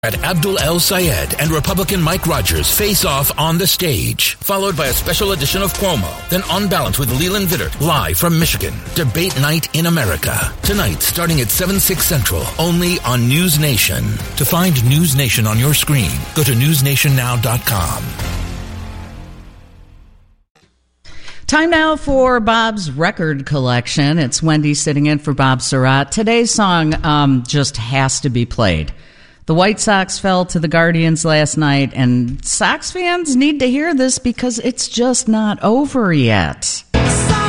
At Abdul El Sayed and Republican Mike Rogers face off on the stage, followed by a special edition of Cuomo. Then On Balance with Leland Vittert, live from Michigan. Debate Night in America. Tonight, starting at 7/6 Central, only on News Nation. To find News Nation on your screen, go to newsnationnow.com. Time now for Bob's record collection. It's Wendy sitting in for Bob Surratt. Today's song just has to be played. The White Sox fell to the Guardians last night, and Sox fans need to hear this because it's just not over yet.